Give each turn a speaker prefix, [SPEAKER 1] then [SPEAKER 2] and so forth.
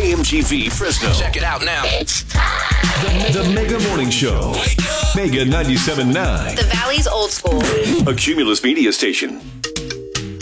[SPEAKER 1] KMGV Fresno.
[SPEAKER 2] Check it out now.
[SPEAKER 1] The Mega Morning Show. Mega 97.9.
[SPEAKER 3] The Valley's old school.
[SPEAKER 1] A Cumulus media station.